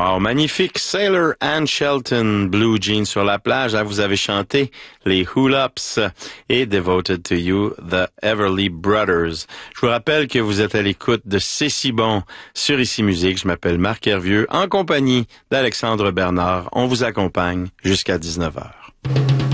Wow, magnifique. Sailor Ann Shelton, Blue Jeans sur la plage. Là, vous avez chanté les Hoolops et Devoted to You, The Everly Brothers. Je vous rappelle que vous êtes à l'écoute de C'est si bon sur Ici Musique. Je m'appelle Marc Hervieux, en compagnie d'Alexandre Bernard. On vous accompagne jusqu'à 19h.